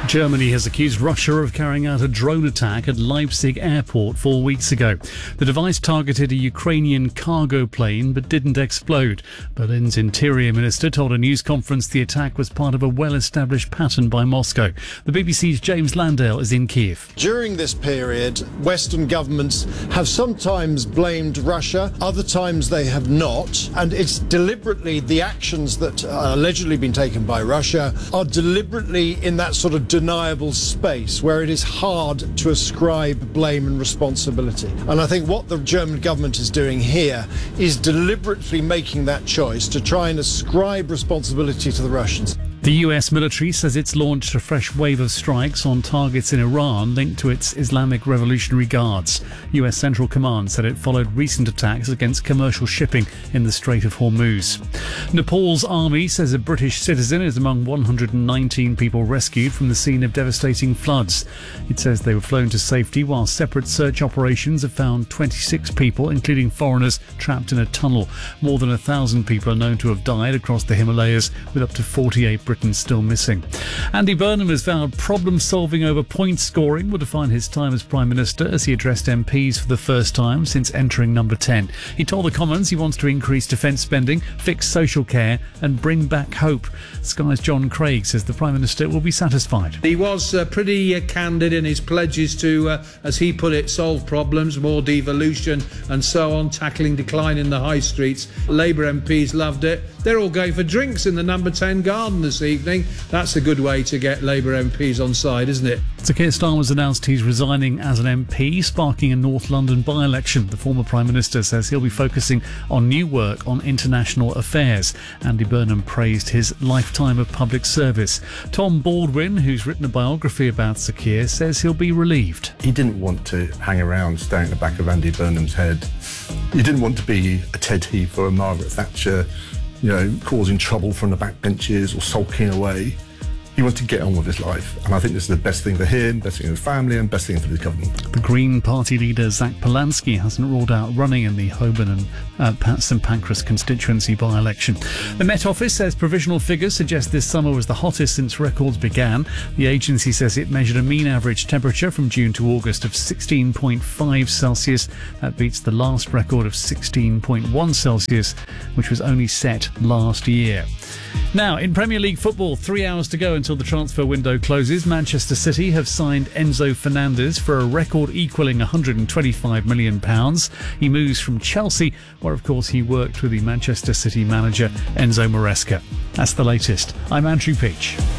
Germany has accused Russia of carrying out a drone attack at Leipzig airport 4 weeks ago. The device targeted a Ukrainian cargo plane but didn't explode. Berlin's interior minister told a news conference the attack was part of a well-established pattern by Moscow. The BBC's James Landale is in Kiev. During this period, Western governments have sometimes blamed Russia, other times they have not, and it's deliberately the actions that are allegedly been taken by Russia are deliberately in that sort of deniable space where it is hard to ascribe blame and responsibility. And I think what the German government is doing here is deliberately making that choice to try and ascribe responsibility to the Russians. The US military says it's launched a fresh wave of strikes on targets in Iran linked to its Islamic Revolutionary Guards. US Central Command said it followed recent attacks against commercial shipping in the Strait of Hormuz. Nepal's army says a British citizen is among 119 people rescued from the scene of devastating floods. It says they were flown to safety while separate search operations have found 26 people, including foreigners, trapped in a tunnel. More than 1,000 people are known to have died across the Himalayas, with up to 48 Britain still missing. Andy Burnham has vowed problem-solving over point scoring will define his time as Prime Minister as he addressed MPs for the first time since entering number 10. He told the Commons he wants to increase defence spending, fix social care and bring back hope. Sky's John Craig says the Prime Minister will be satisfied. He was pretty candid in his pledges to, as he put it, solve problems, more devolution and so on, tackling decline in the high streets. Labour MPs loved it. They're all going for drinks in the number 10 garden this evening. That's a good way to get Labour MPs on side, isn't it? Sir Keir Starmer's announced he's resigning as an MP, sparking a North London by-election. The former Prime Minister says he'll be focusing on new work on international affairs. Andy Burnham praised his lifetime of public service. Tom Baldwin, who's written a biography about Sir Keir, says he'll be relieved. He didn't want to hang around staring at the back of Andy Burnham's head. He didn't want to be a Ted Heath or a Margaret Thatcher, causing trouble from the backbenches or sulking away. He wanted to get on with his life, and I think this is the best thing for him, best thing for his family and best thing for the government. The Green Party leader Zach Polanski hasn't ruled out running in the Holborn and St Pancras constituency by-election. The Met Office says provisional figures suggest this summer was the hottest since records began. The agency says it measured a mean average temperature from June to August of 16.5 Celsius. That beats the last record of 16.1 Celsius, which was only set last year. Now, in Premier League football, 3 hours to go until the transfer window closes. Manchester City have signed Enzo Fernandez for a record equalling £125 million. He moves from Chelsea, where of course he worked with the Manchester City manager Enzo Maresca. That's the latest. I'm Andrew Peach.